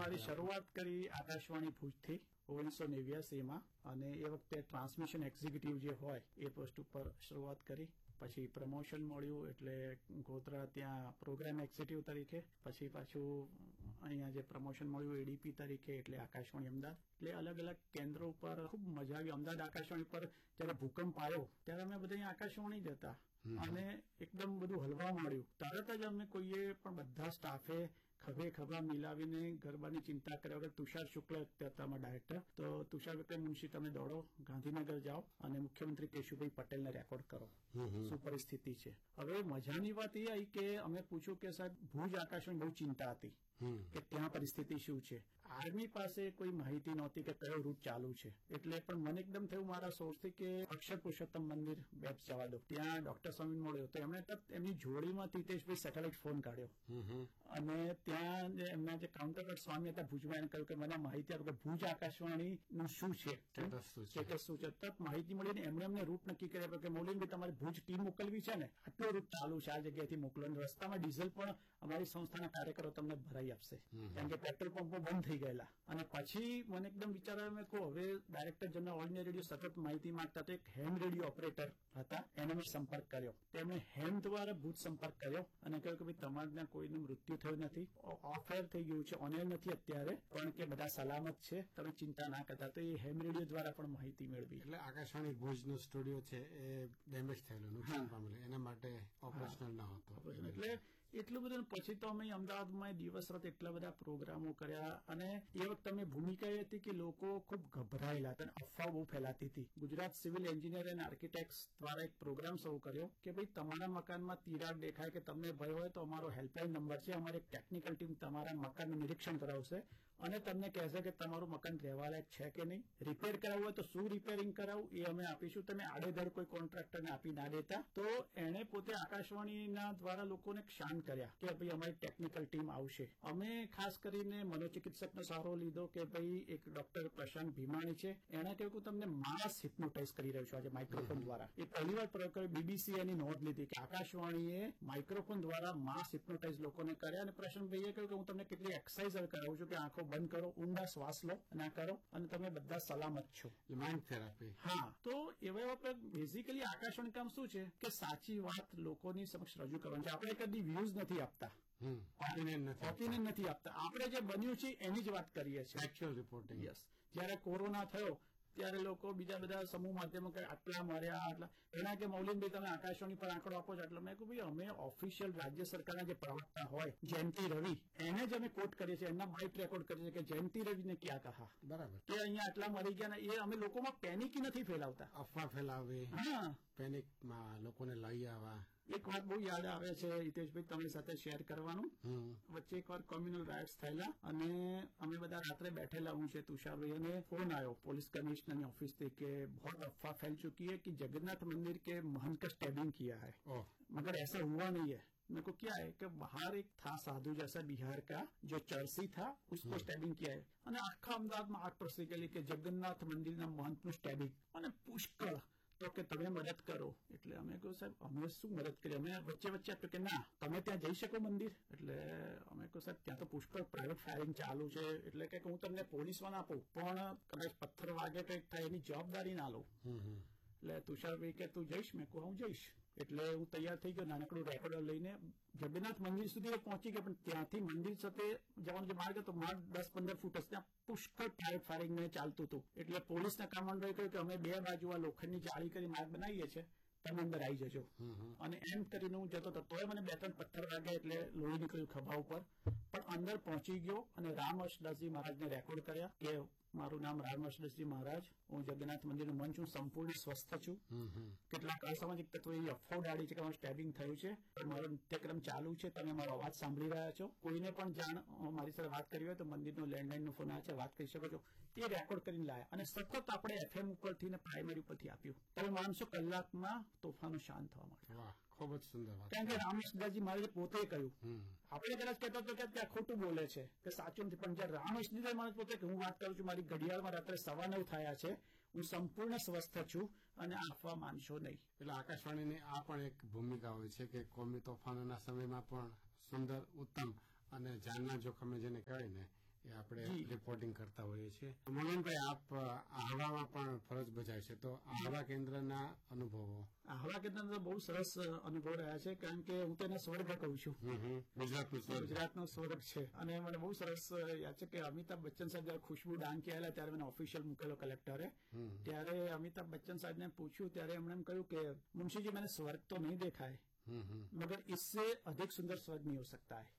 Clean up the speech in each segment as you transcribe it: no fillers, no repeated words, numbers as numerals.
મારી શરૂઆત કરી આકાશવાણી ભુજથી 1989 અને એ વખતે ટ્રાન્સમિશન એક્ઝિક્યુટિવ જે હોય એ પોસ્ટ ઉપર શરૂઆત કરી. પછી પ્રમોશન મળ્યું એટલે ગોધરા ત્યાં પ્રોગ્રામ એક્ઝિક્યુટિવ તરીકે, પછી પાછું અહીંયા જે પ્રમોશન મળ્યું એડીપી તરીકે એટલે આકાશવાણી અમદાવાદ. એટલે અલગ અલગ કેન્દ્રો ઉપર ખૂબ મજા આવી. અમદાવાદ આકાશવાણી પર જયારે ભૂકંપ આવ્યો ત્યારે અમે બધા આકાશવાણી જ હતા અને એકદમ બધું હલવા માંડ્યું. તરત જ અમે કોઈએ પણ બધા સ્ટાફે ખભે ખભા મિલાવીને ગરબાની ચિંતા કર્યા વગર તુષાર શુક્લ હતા ડાયરેક્ટર, તો તુષાર વિક્રમ મુનશી તમે દોડો ગાંધીનગર જાઓ અને મુખ્યમંત્રી કેશુભાઈ પટેલને રેકોર્ડ કરો શું પરિસ્થિતિ છે. હવે મજાની વાત એ આવી કે અમે પૂછ્યું કે સાહેબ ભુજ આકાશવાણી બહુ ચિંતા હતી કે ત્યાં પરિસ્થિતિ શું છે. આર્મી પાસે કોઈ માહિતી નહોતી કે કયો રૂટ ચાલુ છે. એટલે પણ મને એકદમ થયું મારા સોર્સથી કે અક્ષર પુરુષોત્તમ મંદિર વેબ જવા દો. ત્યાં ડોક્ટર સ્વામી મળ્યો તો એમણે એમની જોડીમાં હિતેશભાઈ સેટેલાઇટ ફોન કાઢ્યો અને ત્યાં એમના જે કાઉન્ટરપાર્ટ સ્વામી હતા ભુજમાં એને કહ્યું કે મને માહિતી આપો કે ભુજ આકાશવાણી નું શું છે, સ્ટેટસ શું છે. તરત માહિતી મળીને એમને રૂટ નક્કી કર્યા કે મૌલિનભાઈ તમારે ભુજ ટીમ મોકલવી છે ને, આટલો રૂટ ચાલુ છે, આ જગ્યાએથી મોકલો. રસ્તામાં ડીઝલ પણ અમારી સંસ્થાના કાર્યકરો તમને ભરાઈ આપશે કારણ કે પેટ્રોલ પંપો બંધ થઈ ગયેલા. અને પછી મને એકદમ વિચાર આવ્યો મેં કહું હવે director general all India radio સતત માહિતી માંગતા તો એક હેમ રેડિયો ઓપરેટર હતા એને મેં સંપર્ક કર્યો. તેમણે હેમ દ્વારા ભુજ સંપર્ક કર્યો અને કહ્યું કે ભાઈ તમારે ત્યાં કોઈનું મૃત્યુ થયું નથી, ઓફ એર થઈ ગયું છે, ઓન એર નથી અત્યારે, પણ કે બધા સલામત છે, તમે ચિંતા ના કરતા. તો એ હેમ રેડિયો દ્વારા પણ માહિતી મેળવી. એટલે આકાશવાણી ભુજનો સ્ટુડિયો છે એ ડેમેજ થયેલું, નુકસાન પામેલું, એના માટે ઓપરેશનલ ન હતો. એટલે એટલું બધું. પછી તો અમે અમદાવાદમાં દિવસ રાત એટલા બધા પ્રોગ્રામો કર્યા અને એ વખતે અમે ભૂમિકા એ હતી કે લોકો ખૂબ ગભરાયેલા હતા અને અફવા બહુ ફેલાતી હતી. Gujarat civil engineer and architects દ્વારા એક પ્રોગ્રામ શરૂ કર્યો કે ભાઈ તમારા મકાનમાં તિરાડ દેખાય કે તમને ભય હોય તો અમારો હેલ્પલાઇન નંબર છે, અમારી એક ટેકનિકલ ટીમ તમારા મકાનનું નિરીક્ષણ કરાવશે અને તમને કહેશે કે તમારું મકાન રહેવા લાયક છે કે નહીં, રિપેર કરાવવું હોય તો શું રિપેરિંગ કરાવવું એ અમે આપીશું, તમે આડેધડ કોઈ કોન્ટ્રાક્ટરને આપી ના દેતા. તો એણે પોતે આકાશવાણીના દ્વારા લોકોને શાંત કર્યા કે ભાઈ અમારી ટેકનિકલ ટીમ આવશે. અમે ખાસ કરીને મનોચિકિત્સકનો સહારો લીધો કે ભાઈ એક ડોક્ટર પ્રશાંત ભીમાણી છે, એણે કહ્યું કે તમને માસ હિપ્નોટાઇઝ કરી રહ્યું છું આજે માઇક્રોફોન દ્વારા. એ પહેલી વાર પ્રયોગ કર્યો. બીબીસી એની નોંધ લીધી કે આકાશવાણીએ માઇક્રોફોન દ્વારા માસ હિપ્નોટાઇઝ લોકોને કર્યા અને પ્રશાંતભાઈએ કહ્યું કે હું તમને કેટલી એક્સરસાઇઝ કરાવું છું કે આંખો બંધ કરો, ઊંડા શ્વાસ લો ના કરો અને તમે બધા સલામત છો. Mind therapy. હા, તો એવા બેઝિકલી આકાશવાણી કામ શું છે કે સાચી વાત લોકોની સમક્ષ રજૂ કરવાની છે. આપણે કદી વ્યૂઝ નથી આપતા, ઓપિનિયન નથી આપતા, આપણે જે બન્યું છે એની જ વાત કરીએ છીએ, એકચ્યુઅલ રિપોર્ટિંગ. યસ. જયારે કોરોના થયો ત્યારે લોકો બીજા બધા સમૂહ માધ્યમો કે આટલા મર્યા આટલા એના કે મૌલિનભાઈ તમે આકાશવાણી પર આંકડો આપો છો એટલે મેં કહ્યું ભાઈ અમે ઓફિશિયલ રાજ્ય સરકારના જે પ્રવક્તા હોય જયંતિ રવિ એને જ અમે કોટ કરીએ છીએ, એમના બાઇટ રેકોર્ડ કરીએ છીએ કે જયંતિ રવિને ક્યાં કહા, બરાબર, કે અહીંયા આટલા મરી ગયા ને એ અમે લોકોમાં પેનિક નથી ફેલાવતા, અફવા ફેલાવી, હા, પેનિકમાં લોકોને લઈ આવવા. એક વાત બહુ યાદ આવે છે હિતેશભાઈ તમારી સાથે શેર કરવાનું. વચ્ચે એકવાર કોમ્યુનલ રાઇટ્સ થયેલા અને અમે બધા રાત્રે બેઠેલા, હું છે તુષારભાઈ, અને ફોન આવ્યો પોલીસ કમિश्नर ऑफिस से कि बहुत अफवाह फैल चुकी है कि जगन्नाथ मंदिर के महंत का स्टैबिंग किया है, मगर ऐसा हुआ नहीं है. मेरे को क्या है कि बाहर एक था साधु जैसा बिहार का जो चर्सी था, उसको स्टैबिंग किया है અને આખા અમદાવાદમાં આગ પ્રસરી ગયેલી કે જગન્નાથ મંદિરના મહંતનું સ્ટેબિંગ અને પુષ્કળ તો કે તમે મદદ કરો. એટલે અમે કહ્યું સાહેબ અમે શું મદદ કરી, અમે વચ્ચે આપ્યું કે ના તમે ત્યાં જઈ શકો મંદિર. એટલે અમે કહ્યું સાહેબ ત્યાં તો પુષ્કળ પ્રાઇવેટ ફાયરિંગ ચાલુ છે, એટલે કે હું તમને પોલીસમાં ના આપું પણ કદાચ પથ્થર વાગે કંઈક થાય એની જવાબદારી ના લઉં. એટલે તુષારભાઈ કે તું જઈશ? મેં કહું હું જઈશ. એટલે હું તૈયાર થઈ ગયો, નાનકડું રેકોર્ડર લઈને જગન્નાથ મંદિર સુધી પહોંચી ગયો, પણ ત્યાંથી મંદિર સાથે જવાનો જે માર્ગ હતો માર્ગ 10-15 ફૂટ જ ત્યાં પુષ્કળ પ્રાઇવેટ ફાયરિંગ ચાલતું હતું. એટલે પોલીસના કમાન્ડરોએ કહ્યું કે અમે બે બાજુ આ લોખંડની જાળી કરી માર્ગ બનાવીએ છીએ, તમે અંદર આવી જજો. અને એમ કરીને હું જતો હતો તોય મને 2-3 પથ્થર વાગ્યા એટલે લોહી નીકળ્યું ખભા ઉપર, પણ અંદર પહોંચી ગયો અને રામ હર્ષદાસજી મહારાજને રેકોર્ડ કર્યા કે મારું નામ રામ હર્ષદાસજી મહારાજ, હું જગન્નાથ મંદિરનું મંચ છું, સંપૂર્ણ સ્વસ્થ છું. કેટલાક અસામાજિક તત્વો એવી અફવાઓ ડાળી છે કે મારું સ્ટેબિંગ થયું છે, મારો નિત્યક્રમ ચાલુ છે, તમે મારો અવાજ સાંભળી રહ્યા છો, કોઈને પણ જાણ મારી સાથે વાત કરવી હોય તો મંદિરનો લેન્ડલાઇનનો ફોન આવે છે, વાત કરી શકો છો. એ રેકોર્ડ કરીને લાયા અને સતત આપણે FM ઉપરથી ને પ્રાઇમરી ઉપરથી આપ્યું. તમે માનશો કલાકમાં તોફાનો શાંત થવા માંડ્યા. ખૂબ જ સુંદર વાત. કારણ કે રામહર્ષદાસજી મહારાજે પોતે કહ્યું, આપણે કદાચ કહેતા હતો કે ત્યાં ખોટું બોલે છે કે સાચું નથી, પણ જયારે રામહર્ષદાસજી મહારાજ પોતે હું વાત કરું છું, મારી ઘડિયાળમાં રાત્રે 9:15 થયા છે, હું સંપૂર્ણ સ્વસ્થ છું અને અફવા માનશો નહીં. એટલે આકાશવાણીની આ પણ એક ભૂમિકા હોય છે કે કોમી તોફાનોના સમયમાં પણ સુંદર, ઉત્તમ અને જાનના જોખમે જેને કહેવાય ને એ આપણે રિપોર્ટિંગ કરતા હોઈએ છીએ. મોહનભાઈ, આપ આહવામાં પણ ફરજ બજાવે છે, તો આહવા કેન્દ્રના અનુભવો? આહવા કેન્દ્રના બહુ સરસ અનુભવ રહ્યા છે, કારણ કે હું તેને સ્વર્ગ કહું છું. ગુજરાતનો સ્વર્ગ છે. અને મને બહુ સરસ યાદ છે કે અમિતાભ બચ્ચન સાહેબ જયારે ખુશ્બુ ડાંકી આવેલા ત્યારે મને ઓફિશિયલ મૂકેલો કલેક્ટરે. ત્યારે અમિતાભ બચ્ચન સાહેબને પૂછ્યું ત્યારે એમણે એમ કહ્યું કે मुंशी जी मैंने स्वर्ग तो नहीं देखा है, मगर इससे अधिक सुंदर स्वर्ग नहीं हो सकता है.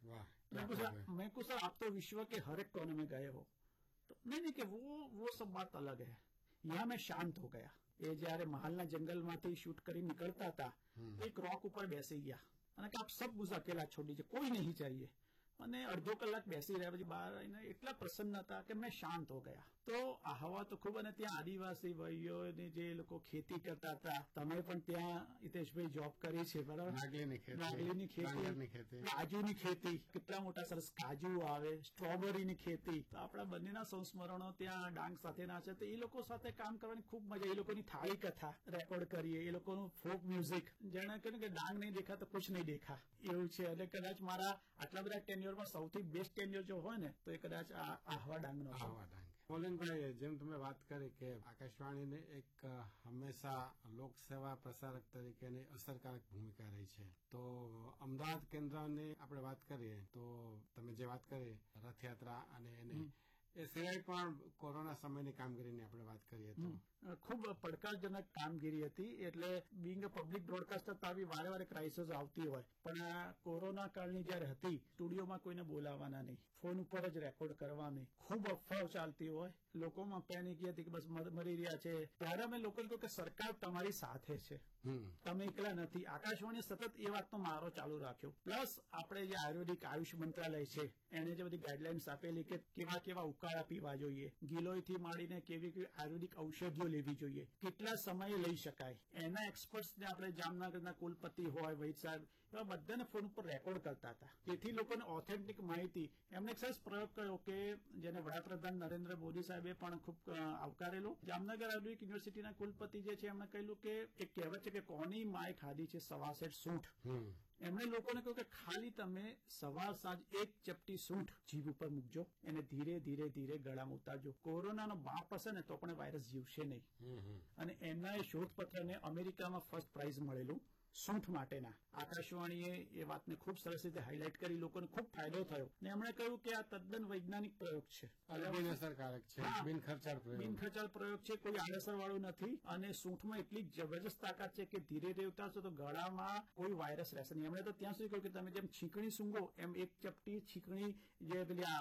मैं को सर आप तो विश्व के हर एक कोने में गए हो, तो नहीं कि वो सब बात अलग है. यहाँ मैं शांत हो गया. એ જયારે મહાલના જંગલમાંથી શૂટ કરી નીકળતા હતા એક રોક ઉપર બેસી ગયા અને કે આપ સબ મુझे अकेला छोड़ दीजिए, कोई नहीं चाहिए. અને અડધો કલાક બેસી રહ્યા પછી બહાર આવીને એટલા પ્રસન્ન હતા કે મેં શાંત હો ગયા. તો આહવા તો ખૂબ, અને ત્યાં આદિવાસી ભાઈઓની જે લોકો ખેતી કરતા હતા, તમે પણ ત્યાં હિતેશભાઈ જોબ કરી છે બરાબર? નાગલીની ખેતી, કાજુની ખેતી, કેટલા મોટા સરસ કાજુ આવે, સ્ટ્રોબેરીની ખેતી. તો આપણા બંનેના સંસ્મરણો ત્યાં ડાંગ સાથેના છે. તો એ લોકો સાથે કામ કરવાની ખૂબ મજા. એ લોકોની થાળી કથા રેકોર્ડ કરીએ, એ લોકોનું ફોક મ્યુઝિક, જેને કહ્યું કે ડાંગ નહીં દેખા તો કુછ નહીં દેખા એવું છે. અને કદાચ મારા આટલા બધા ટેન્યોરમાં સૌથી બેસ્ટ ટેન્યોર જો હોય ને તો એ કદાચ આહવા ડાંગનો છે. મોહનભાઈ, જેમ તમે વાત કરી કે આકાશવાણીને એક હંમેશા લોકસેવા પ્રસારક તરીકેની અસરકારક ભૂમિકા રહી છે, તો અમદાવાદ કેન્દ્રની આપણે વાત કરીએ તો તમે જે વાત કરી રથયાત્રા અને એને એ સિવાય પણ કોરોના સમયની કામગીરીની આપણે વાત કરીએ તો ખૂબ પડકારજનક કામગીરી હતી. એટલે બિંગ અ પબ્લિક બ્રોડકાસ્ટર તો આવી વારે વારે ક્રાઇસિસ આવતી હોય, પણ કોરોના કાળની જયારે હતી, સ્ટુડિયોમાં કોઈને બોલાવવાના નહીં, ફોન ઉપર જ રેકોર્ડ કરવાની, ખૂબ અફવાઓ ચાલતી હોય, લોકોમાં પેનિક હતી કે બસ મરી રહ્યા છે. ત્યારે અમે લોકોને કહ્યું કે સરકાર તમારી સાથે છે, તમે એકલા નથી. આકાશવાણી સતત એ વાતનો મારો ચાલુ રાખ્યો. પ્લસ આપણે જે આયુર્વેદિક આયુષ મંત્રાલય છે એને જે બધી ગાઈડલાઇન્સ આપેલી કે કેવા કેવા ઉકાળા પીવા જોઈએ, ગિલોયથી માંડીને કેવી કેવી આયુર્વેદિક ઔષધિઓ લેવી જોઈએ, કેટલા સમયે લઈ શકાય, એના એક્સપર્ટ્સને આપણે જામનગરના કુલપતિ હોય, વૈદ સાહેબ, એવા બધાને ફોન ઉપર રેકોર્ડ કરતા હતા. તેથી લોકોને ઓથેન્ટિક માહિતી. એમને એક સરસ પ્રયોગ કર્યો કે જેને વડાપ્રધાન નરેન્દ્ર મોદી સાહેબે પણ ખૂબ આવકારેલો. જામનગર આયુર્વેદિક યુનિવર્સિટીના કુલપતિ જે છે એમણે કહ્યું કે એક કહેવત છે કે કોની માએ ખાધી છે સવાસેર સૂંઠ. એમણે લોકોને કહ્યું કે ખાલી તમે સવાર સાંજ એક ચપટી સૂંઠ જીભ ઉપર મૂકજો, એને ધીરે ધીરે ધીરે ગળામાં ઉતારજો. કોરોનાનો બાપ હશે ને તો પણ વાયરસ જીવશે નહીં. અને એમના શોધપત્રને અમેરિકામાં ફર્સ્ટ પ્રાઇઝ મળેલું સૂંઠ માટેના. આકાશવાણીએ એ વાતને ખૂબ સરસ રીતે હાઇલાઇટ કરી, લોકોને ખૂબ ફાયદો થયો. ને એમણે કહ્યું કે આ તદ્દન વૈજ્ઞાનિક પ્રયોગ છે, બિન ખર્ચાળ પ્રયોગ છે, કોઈ આડઅસર વાળું નથી. અને સૂંઠમાં એટલી જબરજસ્ત તાકાત છે કે ધીરે ધીરે ઉતારશો તો ગળામાં કોઈ વાયરસ રહેશે નહીં. એમણે તો ત્યાં સુધી કહ્યું કે તમે જેમ છીંકણી સૂંઘો એમ એક ચપટી છીંકણી જે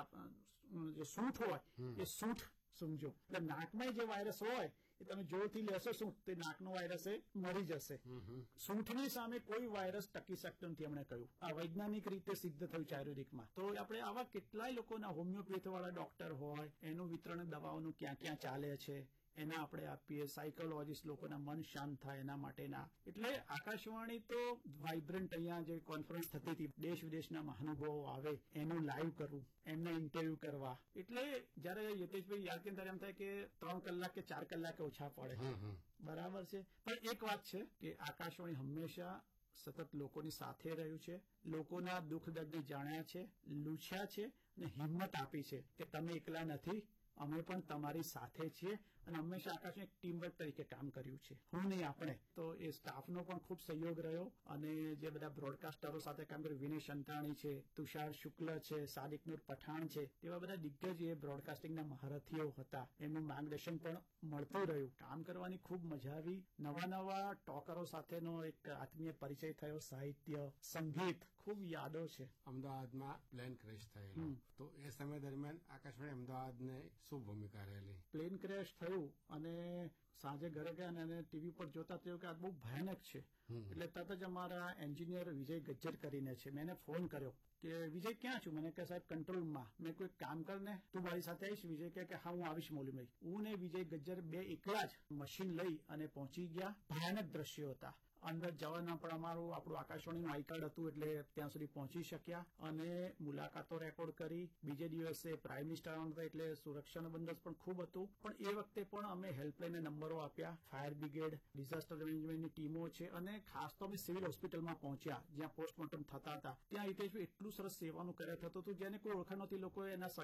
પેલી સૂંઠ હોય એ સૂંઠ સૂંઘજો. એટલે નાકમાં જે વાયરસ હોય એ તમે જોરથી લેશો સૂંઠ, તે નાકનો વાયરસ એ મરી જશે. સૂંઠની સામે કોઈ વાયરસ ટકી શકતો નથી એમણે કહ્યું. આ વૈજ્ઞાનિક રીતે સિદ્ધ થયું છે આયુર્વેદિકમાં. તો આપણે આવા કેટલાય લોકોના હોમિયોપેથી વાળા ડોક્ટર હોય, એનું વિતરણ દવાઓનું ક્યાં ક્યાં ચાલે છે એના આપણે આપીએ. સાયકોલોજીસ્ટ લોકોના મન શાંત થાય એના માટેના. એટલે આકાશવાણી તો વાઇબ્રન્ટ, અહીંયા જે કોન્ફરન્સ થતી હતી દેશ વિદેશના મહાનુભાવો આવે એનું લાઈવ કરવું, એમને ઇન્ટરવ્યુ કરવા. એટલે જયારે યતેશભાઈ યાદ કરીને ત્યારે એમ થાય કે 3 કલાક કે 4 કલાકે ઓછા પડે. બરાબર છે. પણ એક વાત છે કે આકાશવાણી હંમેશા સતત લોકોની સાથે રહ્યું છે, લોકોના દુઃખ દર્દને જાણ્યા છે, લૂછ્યા છે અને હિંમત આપી છે કે તમે એકલા નથી, અમે પણ તમારી સાથે છીએ. અને હંમેશા આકાશને એક ટીમવર્ક તરીકે કામ કર્યું છે, હું નહીં આપણે. તો એ સ્ટાફનો પણ ખૂબ સહયોગ રહ્યો. અને જે બધા બ્રોડકાસ્ટરો સાથે કામ કર્યું, વિનય સંતાણી છે, તુષાર શુક્લ છે, સાદિક નૂર પઠાણ છે, તેવા બધા દિગ્ગજ એ બ્રોડકાસ્ટિંગના મહારથીઓ હતા. એમનું માર્ગદર્શન પણ મળતું રહ્યું. કામ કરવાની ખૂબ મજા આવી. નવા નવા ટોકરો સાથેનો એક આત્મીય પરિચય થયો. સાહિત્ય, સંગીત, ખૂબ યાદો છે. અમદાવાદમાં પ્લેન ક્રેશ થયેલો, તો એ સમય દરમિયાન આકાશવાણી અમદાવાદને શું ભૂમિકા રહેલી? પ્લેન ક્રેશ થયું અને સાંજે ઘરે ગયા અને ટીવી પર જોતા થયું કે આ બહુ ભયાનક છે. એટલે તરત જ અમારા એન્જિનિયર વિજય ગજ્જર કરીને છે, મેં એને ફોન કર્યો કે વિજય ક્યાં છું? મને કહે સાહેબ કંટ્રોલમાં. મેં કોઈ કામ કર ને, તું મારી સાથે આવીશ? વિજય કે હા હું આવીશ મૌલીભાઈ. હું ને વિજય ગજ્જર બે એકલા જ મશીન લઈ અને પહોંચી ગયા. ભયાનક દ્રશ્યો હતા. અંદર જવાના પણ આપણું આકાશવાણીનું આઈ કાર્ડ હતું એટલે ત્યાં સુધી પહોંચી શક્યા અને મુલાકાતો રેકોર્ડ કરી. બીજે દિવસે પ્રાઇમ મિનિસ્ટર આવવાના હતા એટલે સુરક્ષાનો બંદોબસ્ત પણ ખૂબ હતું. પણ એ વખતે પણ અમે હેલ્પલાઇનના નંબરો આપ્યા. ફાયર બ્રિગેડ, ડિઝાસ્ટર મેનેજમેન્ટની ટીમો છે અને ખાસ તો અમે સિવિલ હોસ્પિટલમાં પહોંચ્યા જ્યાં પોસ્ટમોર્ટમ થતા હતા. ત્યાં હિતેશભાઈ એટલું સરસ સેવાનું કર્યા થતું હતું જેને કોઈ ઓળખાણ નહોતી. લોકોએ એના